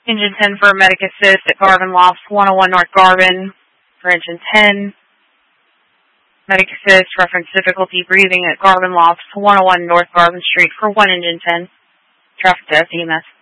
Engine 10 for medic assist at Garvin Lofts 101 North Garvin for Engine 10. Medic assist, reference difficulty breathing at Garvin Lofts 101 North Garvin Street for 1 Engine 10. Traffic death EMS.